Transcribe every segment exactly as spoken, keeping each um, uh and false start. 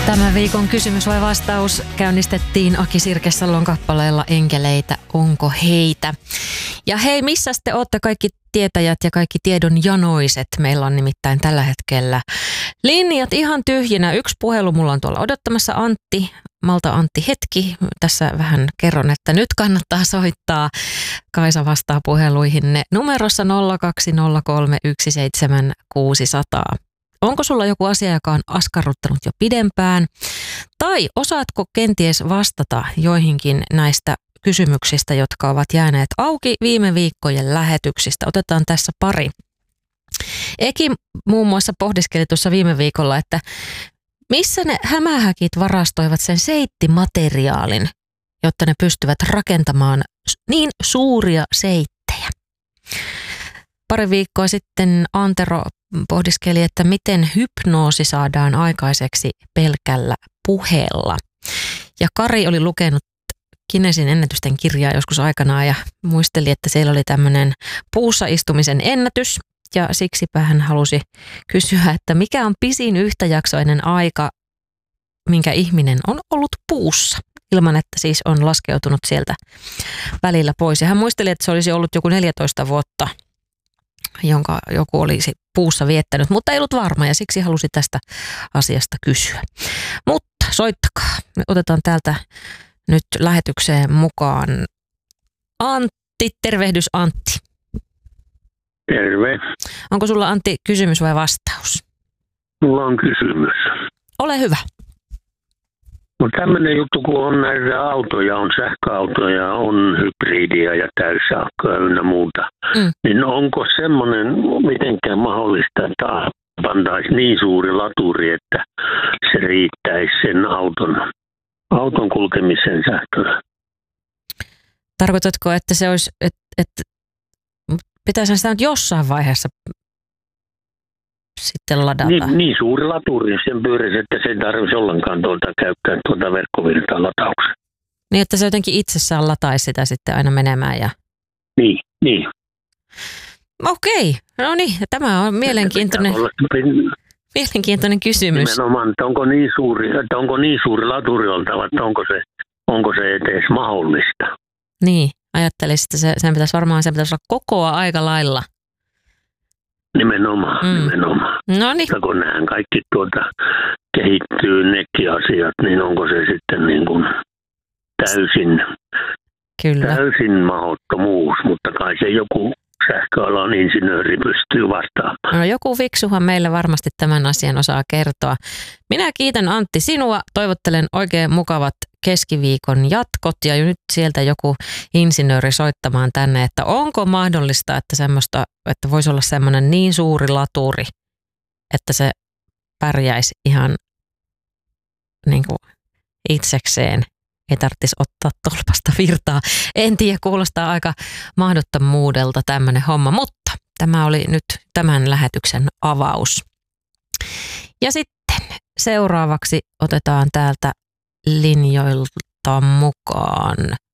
Tämän viikon kysymys vai vastaus käynnistettiin Aki Sirkesallon kappaleella Enkeleitä, onko heitä? Ja hei, missä te olette kaikki tietäjät ja kaikki tiedon janoiset? Meillä on nimittäin tällä hetkellä linjat ihan tyhjinä. Yksi puhelu mulla on tuolla odottamassa. Antti, Malta Antti hetki. Tässä vähän kerron, että nyt kannattaa soittaa. Kaisa vastaa puheluihinne numerossa nolla kaksi nolla kolme yksi seitsemän kuusi nolla nolla. Onko sulla joku asia, joka on askarruttanut jo pidempään? Tai osaatko kenties vastata joihinkin näistä kysymyksistä, jotka ovat jääneet auki viime viikkojen lähetyksistä? Otetaan tässä pari. Eki muun muassa pohdiskeli tuossa viime viikolla, että missä ne hämähäkit varastoivat sen seittimateriaalin, jotta ne pystyvät rakentamaan niin suuria seittejä. Pari viikkoa sitten Antero pohdiskeli, että miten hypnoosi saadaan aikaiseksi pelkällä puheella. Ja Kari oli lukenut Guinnessin ennätysten kirjaa joskus aikanaan ja muisteli, että siellä oli tämmöinen puussa istumisen ennätys. Ja siksipä hän halusi kysyä, että mikä on pisin yhtäjaksoinen aika, minkä ihminen on ollut puussa, ilman että siis on laskeutunut sieltä välillä pois. Ja hän muisteli, että se olisi ollut joku neljätoista vuotta, jonka joku olisi puussa viettänyt, mutta ei ollut varma ja siksi halusi tästä asiasta kysyä. Mutta soittakaa. Me otetaan täältä nyt lähetykseen mukaan Antti. Tervehdys Antti. Terve. Onko sulla Antti kysymys vai vastaus? Mulla on kysymys. Ole hyvä. No tämmöinen juttu, kun on näitä autoja, on sähköautoja, on hybridiä ja täyssähköä ynnä muuta, mm. niin onko semmoinen mitenkään mahdollista, että pantaisi niin suuri laturi, että se riittäisi sen auton, auton kulkemisen sähköllä? Tarkoitatko, että se olisi, että, että pitäisi sitä nyt jossain vaiheessa sitten ladata? Niin, niin suuri laturi sen pyörissä, että se ei tarvitsisi ollenkaan tuolta käyttää tuota verkkovirtaa latauksen. Niin, että se jotenkin itsessään lataisi sitä sitten aina menemään ja... Niin, niin. Okei, no niin, tämä on mielenkiintoinen, mielenkiintoinen kysymys. Nimenomaan, että onko niin suuri, että onko niin suuri laturi oltava, että onko se, onko se edes mahdollista. Niin, ajattelisin, että se, sen pitäisi varmaan sen pitäisi olla kokoa aika lailla. Nimenomaan, mm. nimenomaan. No niin. Mutta kun nämä kaikki tuota kehittyy nekin asiat, niin onko se sitten niin kuin täysin, Kyllä. täysin mahdottomuus, mutta kai se joku sähköalan insinööri pystyy vastaamaan. No joku fiksuhan meille varmasti tämän asian osaa kertoa. Minä kiitän Antti sinua, toivottelen oikein mukavat keskiviikon jatkot ja nyt sieltä joku insinööri soittamaan tänne, että onko mahdollista, että semmoista, että voisi olla semmoinen niin suuri laturi, että se pärjäisi ihan niin kuin itsekseen. Ei tarvitsisi ottaa tolpasta virtaa. En tiedä, kuulostaa aika mahdottomuudelta tämmöinen homma, mutta tämä oli nyt tämän lähetyksen avaus. Ja sitten seuraavaksi otetaan täältä linjoilta mukaan.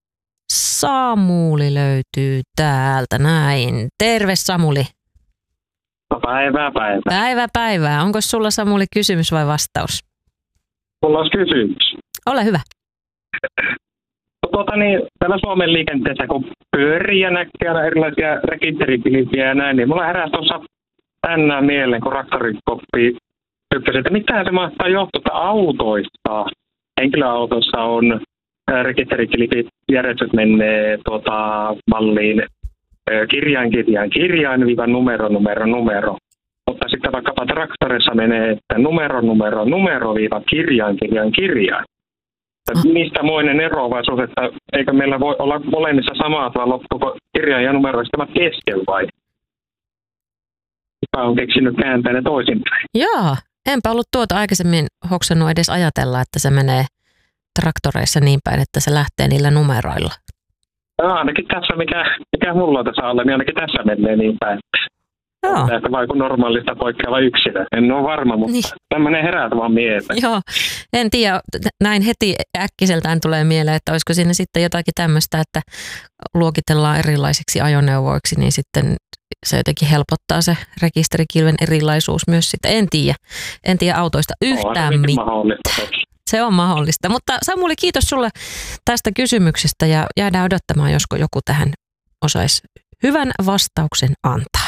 Samuli löytyy täältä näin. Terve Samuli. Päivää, päivää. Päivää, päivää. Onko sulla Samuli kysymys vai vastaus? Mulla olisi kysymys. Ole hyvä. Tuota niin, täällä Suomen liikenteessä kun pyörii ja näkee erilaisia rekisteritilipiä ja näin, niin mulla heräsi tuossa tänään mieleen, kun raktorikoppi tykkäsi, että mitään se mahtaa johtua, että autoista, henkilöautoissa on rekisteritilipit järjestöt menee tuota, malliin kirjain, kirjain, kirjain, viiva numero, numero, numero. Mutta sitten vaikkapa traktorissa menee, että numero, numero, numero, viiva kirjain, kirjain, kirjain. Mistä moinen eroavaisuus, että eikö meillä voi olla molemmissa samat, vai loppuuko kirjain ja numeroistamat kesken vai? Kuka on keksinyt kääntää ne toisinpäin? Joo, enpä ollut tuota aikaisemmin hoksannut edes ajatella, että se menee traktoreissa niin päin, että se lähtee niillä numeroilla. No, ainakin tässä, mikä, mikä mulla on tässä alla, niin ainakin tässä menee niin päin. Joo. Että vai kun normaalista poikkeava yksilö. En ole varma, mutta niin. Tämmöinen herää vaan mieleen. Joo, en tiedä. Näin heti äkkiseltään tulee mieleen, että olisiko siinä sitten jotakin tämmöistä, että luokitellaan erilaisiksi ajoneuvoiksi, niin sitten se jotenkin helpottaa se rekisterikilven erilaisuus myös sitä. En tiedä, en tiedä autoista yhtään mitään. Se on mahdollista. Mutta Samuli, kiitos sulle tästä kysymyksestä ja jäädään odottamaan, josko joku tähän osaisi hyvän vastauksen antaa.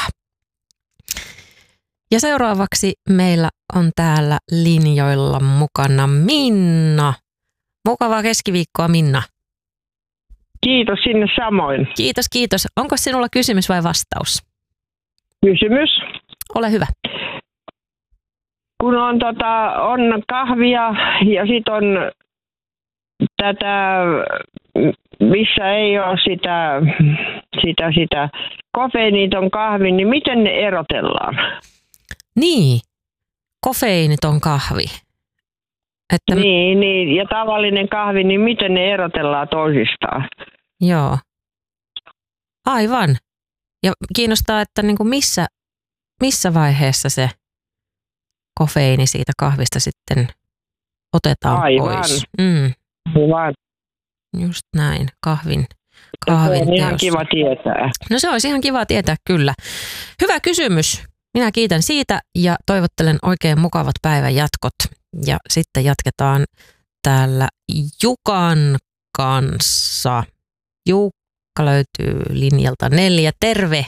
Ja seuraavaksi meillä on täällä linjoilla mukana Minna. Mukavaa keskiviikkoa, Minna. Kiitos sinne samoin. Kiitos, kiitos. Onko sinulla kysymys vai vastaus? Kysymys. Ole hyvä. Kun on, tota, on kahvia ja sitten on tätä, missä ei ole sitä, sitä, sitä kofeiiniton kahvi, niin miten ne erotellaan? Niin, kofeiiniton kahvi. Että... Niin, niin, ja tavallinen kahvi, niin miten ne erotellaan toisistaan? Joo, aivan. Ja kiinnostaa, että niin kuin missä, missä vaiheessa se kofeiini siitä kahvista sitten otetaan aivan. pois. Mm. Aivan. Just näin, kahvin, kahvin se on ihan kiva tietää. No se olisi ihan kiva tietää, kyllä. Hyvä kysymys. Minä kiitän siitä ja toivottelen oikein mukavat päivän jatkot. Ja sitten jatketaan täällä Jukan kanssa. Jukka löytyy linjalta neljä. Terve.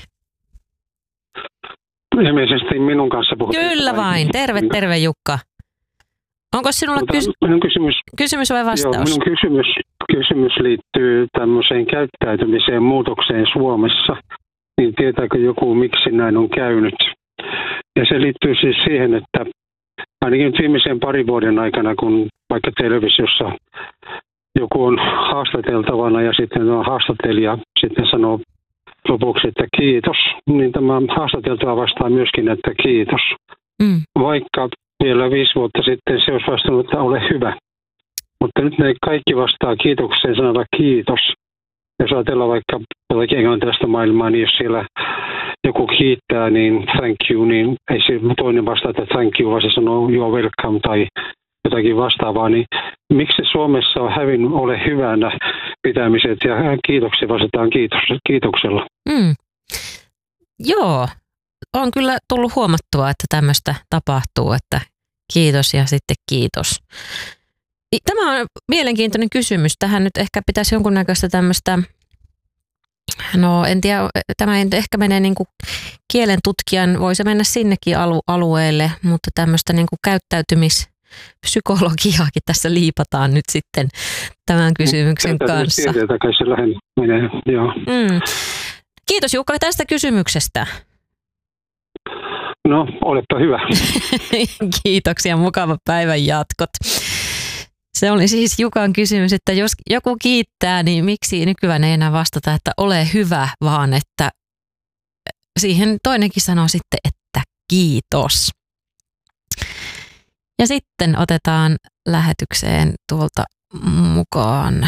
Ilmeisesti minun kanssa puhutaan. Kyllä vain. Terve, terve Jukka. Onko sinulla kys- minun kysymys, kysymys vai vastaus? Joo, minun kysymys, kysymys liittyy tämmöiseen käyttäytymiseen muutokseen Suomessa. Niin tietääkö joku, miksi näin on käynyt? Ja se liittyy siis siihen, että ainakin viimeisen parin vuoden aikana, kun vaikka televisiossa joku on haastateltavana ja sitten haastattelija sitten sanoo lopuksi, että kiitos, niin tämä haastateltava vastaa myöskin, että kiitos. Mm. Vaikka vielä viisi vuotta sitten se olisi vastannut, että ole hyvä. Mutta nyt ne kaikki vastaa kiitokseen sanalla kiitos. Jos ajatellaan vaikka jotakin englantilaista maailmaa, niin jos siellä joku kiittää, niin thank you, niin ei se toinen vastaa, että thank you, vaan se sanoo you're welcome tai jotakin vastaavaa. Niin miksi Suomessa on hävinnyt ole hyvänä pitämiset ja kiitoksia vastataan kiitos, kiitoksella? Mm. Joo, on kyllä tullut huomattua, että tämmöistä tapahtuu, että kiitos ja sitten kiitos. Tämä on mielenkiintoinen kysymys. Tähän nyt ehkä pitäisi jonkunnäköistä tämmöistä, no en tiedä, tämä ei ehkä mene niin kuin kielen tutkijan, voi se mennä sinnekin alueelle, mutta tämmöistä niin kuin käyttäytymispsykologiaakin tässä liipataan nyt sitten tämän kysymyksen kanssa. Mm. Kiitos Jukka tästä kysymyksestä. No, olepa hyvä. Kiitoksia, mukava päivän jatkot. Se oli siis Jukan kysymys, että jos joku kiittää, niin miksi nykyään ei enää vastata, että ole hyvä, vaan että siihen toinenkin sanoo sitten, että kiitos. Ja sitten otetaan lähetykseen tuolta mukaan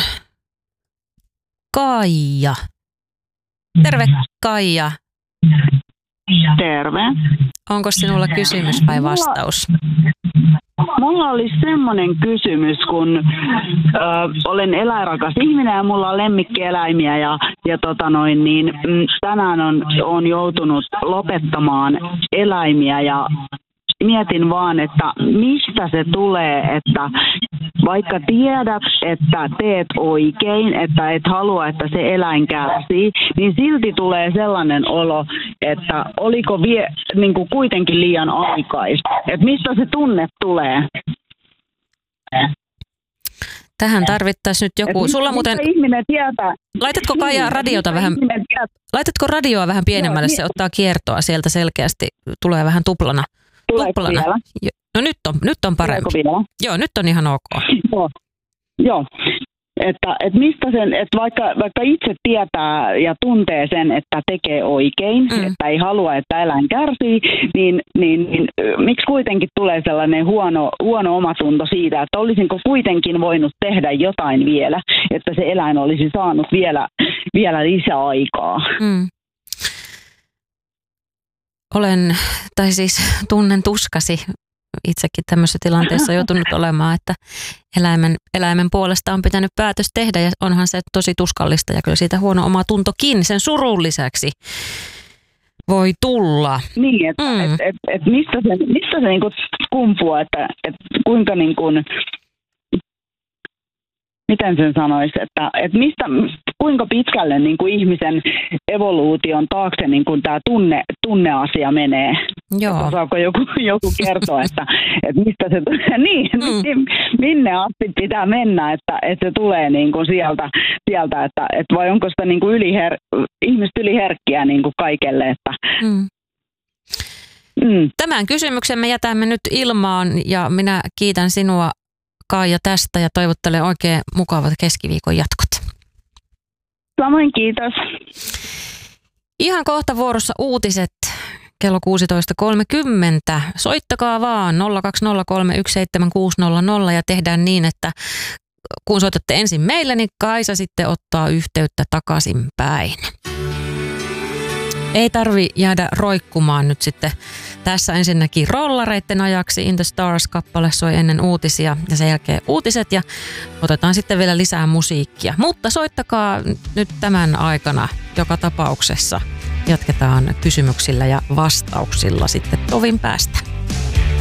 Kaija. Terve Kaija. Terve. Onko sinulla kysymys vai vastaus? Mulla olisi semmoinen kysymys, kun ö, olen eläinrakas ihminen ja mulla on lemmikkieläimiä ja, ja tota noin, niin, m, tänään on, on joutunut lopettamaan eläimiä ja mietin vaan, että mistä se tulee, että vaikka tiedät, että teet oikein, että et halua, että se eläin kärsii, niin silti tulee sellainen olo, että oliko vie, niin kuin kuitenkin liian aikaista. Että mistä se tunne tulee? Tähän tarvittaisiin nyt joku. Sulla muuten... ihminen tietää. Laitatko Kaija radiota vähän... Laitatko radioa vähän pienemmälle, se ottaa kiertoa sieltä selkeästi, tulee vähän tuplana. Tuplana. No nyt on, nyt on parempi. Joo, nyt on ihan ok. Joo, Joo. Että, että mistä sen, että vaikka, vaikka itse tietää ja tuntee sen, että tekee oikein, mm. että ei halua, että eläin kärsii, niin, niin, niin miksi kuitenkin tulee sellainen huono, huono omatunto siitä, että olisinko kuitenkin voinut tehdä jotain vielä, että se eläin olisi saanut vielä, vielä lisäaikaa. Mm. Olen, tai siis tunnen tuskasi itsekin tämmöisessä tilanteessa joutunut olemaan, että eläimen, eläimen puolesta on pitänyt päätös tehdä ja onhan se tosi tuskallista ja kyllä siitä huono oma tuntokin sen surun lisäksi. voi tulla. Niin, että mm. et, et, et mistä se, mistä se niinku kumpuaa, että et kuinka niin kuin, miten sen sanoisi, että, että mistä, kuinka pitkälle niin kuin ihmisen evoluution taakse niin kuin tämä tunne, tunneasia menee. Joo. Osaako joku, joku kertoa, että, että mistä se tulee, niin, mm. minne asti pitää mennä, että, että se tulee niin kuin sieltä, sieltä että, että vai onko sitä niin kuin yliher, ihmiset yliherkkiä niin kuin kaikelle. Että, mm. Mm. Tämän kysymyksen me jätämme nyt ilmaan ja minä kiitän sinua, Kaija, tästä ja toivottelen oikein mukavat keskiviikon jatkot. Samoin, kiitos. Ihan kohta vuorossa uutiset kello kuusitoista kolmekymmentä. Soittakaa vaan nolla kaksi nolla kolme yksi seitsemän kuusi nolla nolla ja tehdään niin, että kun soitatte ensin meille, niin Kaisa sitten ottaa yhteyttä takaisinpäin. Ei tarvi jäädä roikkumaan nyt sitten tässä ensinnäkin rollareitten ajaksi. In the Stars-kappale soi ennen uutisia ja sen jälkeen uutiset ja otetaan sitten vielä lisää musiikkia. Mutta soittakaa nyt tämän aikana joka tapauksessa. Jatketaan kysymyksillä ja vastauksilla sitten tovin päästä.